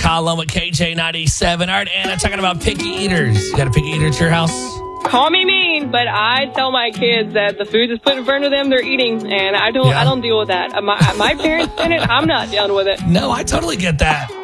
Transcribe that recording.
Colin with KJ97. All right, Anna, talking about picky eaters. You got a picky eater at your house? Call me mean, but I tell my kids that the food is put in front of them, they're eating, and I don't deal with that. My parents in it, I'm not down with it. No, I totally get that.